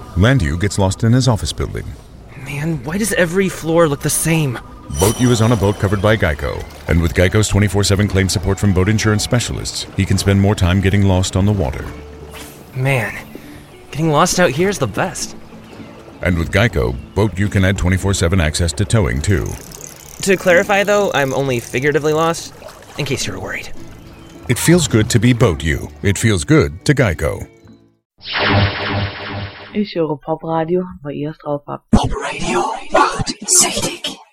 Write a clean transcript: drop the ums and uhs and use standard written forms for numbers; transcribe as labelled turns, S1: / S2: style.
S1: Landu gets lost in his office building.
S2: Man, why does every floor look the same?
S1: Boat U is on a boat covered by Geico. And with Geico's 24/7 claim support from boat insurance specialists, he can spend more time getting lost on the water.
S2: Man, getting lost out here is the best.
S1: And with Geico, Boat U can add 24/7 access to towing, too.
S2: To clarify, though, I'm only figuratively lost, in case you were worried.
S1: It feels good to be Boat U. It feels good to Geico.
S3: Ich höre Popradio, weil ihr es drauf habt.
S4: Popradio macht süchtig.